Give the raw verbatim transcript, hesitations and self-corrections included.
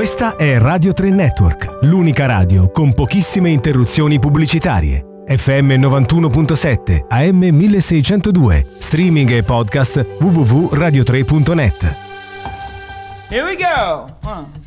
Questa è Radio tre Network, l'unica radio con pochissime interruzioni pubblicitarie. F M novantuno virgola sette, A M milleseicentodue, streaming e podcast w w w punto radio tre punto net. Here we go. One.